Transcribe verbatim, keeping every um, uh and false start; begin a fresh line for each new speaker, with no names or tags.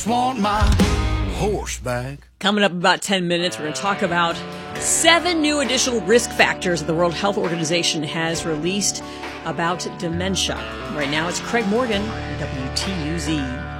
Want my horse back.
Coming up in about ten minutes, we're going to talk about seven new additional risk factors that the World Health Organization has released about dementia. Right now, it's Craig Morgan, W T U Z.